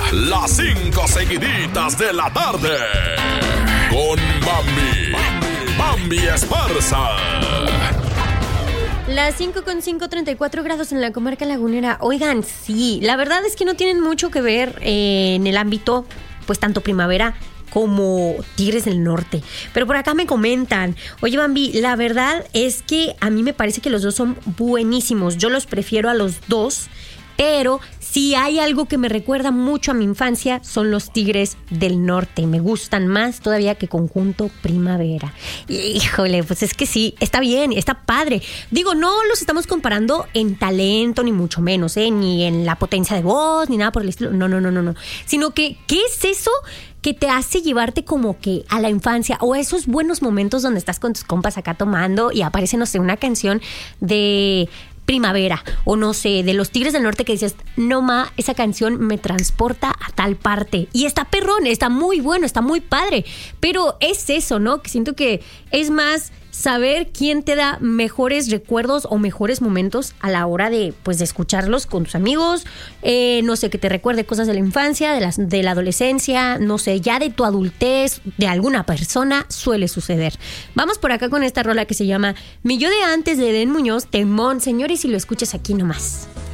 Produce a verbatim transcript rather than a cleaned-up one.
las cinco seguiditas de la tarde. Con Bambi. Bambi Esparza. Las cinco con cinco, treinta y cuatro grados en la comarca lagunera. Oigan, sí, la verdad es que no tienen mucho que ver eh, en el ámbito, pues tanto primavera como Tigres del Norte. Pero por acá me comentan, oye Bambi, la verdad es que a mí me parece que los dos son buenísimos. Yo los prefiero a los dos, pero si hay algo que me recuerda mucho a mi infancia, son los Tigres del Norte. Me gustan más todavía que Conjunto Primavera. Híjole, pues es que sí, está bien, está padre. Digo, no los estamos comparando en talento, ni mucho menos, ¿eh? Ni en la potencia de voz, ni nada por el estilo. No, no, no, no, no. Sino que, ¿qué es eso que te hace llevarte como que a la infancia o a esos buenos momentos donde estás con tus compas acá tomando y aparece, no sé, una canción de primavera o no sé, de los Tigres del Norte que dices, no ma, esa canción me transporta a tal parte y está perrón, está muy bueno, está muy padre, pero es eso, ¿no? Que siento que es más saber quién te da mejores recuerdos o mejores momentos a la hora de, pues, de escucharlos con tus amigos, eh, no sé, que te recuerde cosas de la infancia, de la, de la adolescencia, no sé, ya de tu adultez, de alguna persona, suele suceder. Vamos por acá con esta rola que se llama Mi Yo de Antes, de Edén Muñoz, temón, señores, y lo escuchas aquí nomás.